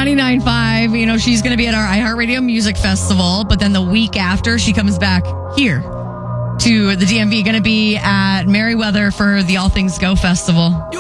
99.5. You know, she's going to be at our iHeartRadio Music Festival, but then the week after, she comes back here to the DMV, going to be at Merriweather for the All Things Go Festival.